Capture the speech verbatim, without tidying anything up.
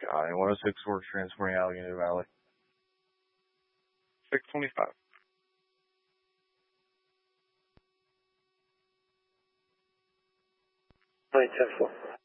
Got it. one oh six works transporting Allegheny Valley. six twenty-five. Nine ten four.